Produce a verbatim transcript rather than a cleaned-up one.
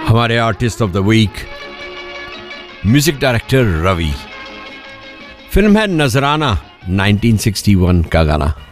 हमारे artist of the week music director Ravi. Film है नजराना, नाइनटीन सिक्सटी वन का गाना।